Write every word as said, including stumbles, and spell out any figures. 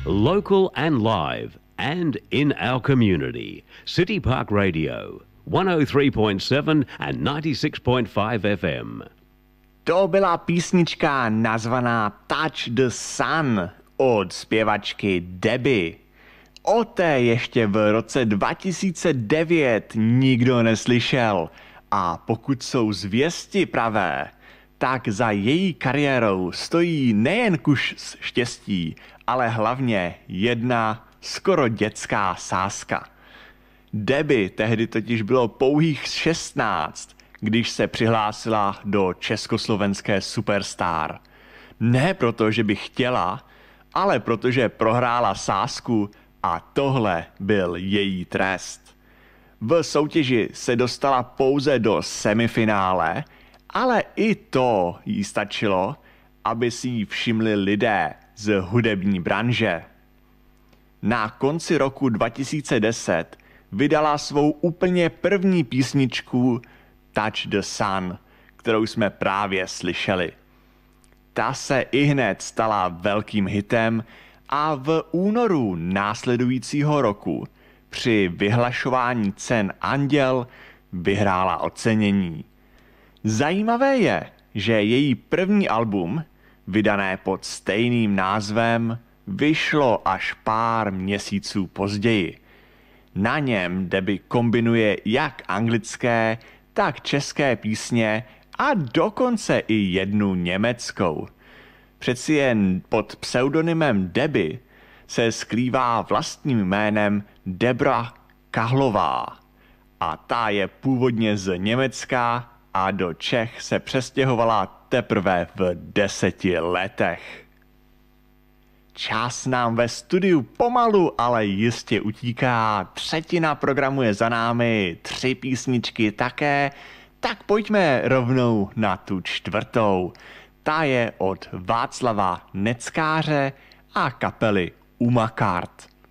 Local and live and in our community. City Park Radio, one oh three point seven and ninety-six point five F M. To byla písnička nazvaná Touch the Sun od zpěvačky Debbie. O té ještě v roce dva tisíce devět nikdo neslyšel a pokud jsou zvěsti pravé, tak za její kariérou stojí nejen kus štěstí, ale hlavně jedna skoro dětská sázka. Debbie tehdy totiž bylo pouhých šestnáct, když se přihlásila do československé Superstar. Ne proto, že by chtěla, ale protože prohrála sázku a tohle byl její trest. V soutěži se dostala pouze do semifinále, ale i to jí stačilo, aby si ji všimli lidé z hudební branže. Na konci roku dva tisíce deset vydala svou úplně první písničku Touch the Sun, kterou jsme právě slyšeli. Ta se ihned stala velkým hitem a v únoru následujícího roku při vyhlašování cen Anděl vyhrála ocenění. Zajímavé je, že její první album, vydané pod stejným názvem, vyšlo až pár měsíců později. Na něm Debbie kombinuje jak anglické, tak české písně a dokonce i jednu německou. Přeci jen pod pseudonymem Debbie se skrývá vlastním jménem Debra Kahlová a ta je původně z Německa a do Čech se přestěhovala teprve v deseti letech. Čas nám ve studiu pomalu, ale jistě utíká. Třetina programu je za námi, tři písničky také, tak pojďme rovnou na tu čtvrtou. Ta je od Václava Neckáře a kapely Umakart.